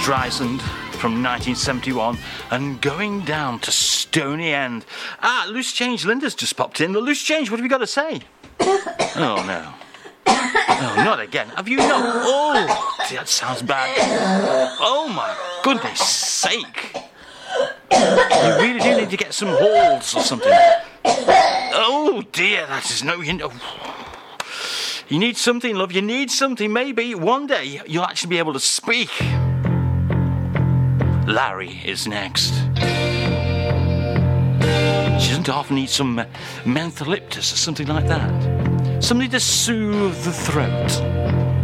Streisand from 1971 and going down to Stony End. Loose Change. Linda's just popped in. The Loose Change, what have you got to say? Oh, no. Oh, not again. Have you not? Oh, that sounds bad. Oh, my goodness sake. You really do need to get some halls or something. Oh, dear, that is no... You need something, love. You need something. Maybe one day you'll actually be able to speak. Larry is next. She doesn't often need some mentholyptus or something like that. Something to soothe the throat.